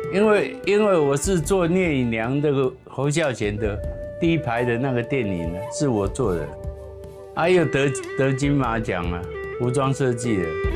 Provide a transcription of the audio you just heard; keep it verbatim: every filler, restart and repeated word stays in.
因为因为我是做聂隐娘这个侯孝贤的第一排的那个电影呢，是我做的，还有得得金马奖啊，服装设计的。